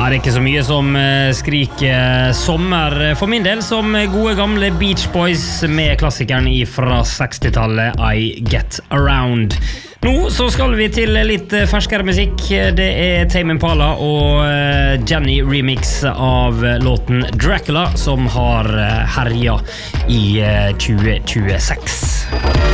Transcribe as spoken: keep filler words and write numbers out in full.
Ja, det er ikke så mye som eh, skriker sommer for min del, som gode gamle Beach Boys med klassikeren fra sekstitallet I Get Around. Nå så skal vi til litt ferskere musikk. Det er Tame Impala og eh, Jenny remix av låten Dracula, som har eh, herja i eh, tjue tjueseks.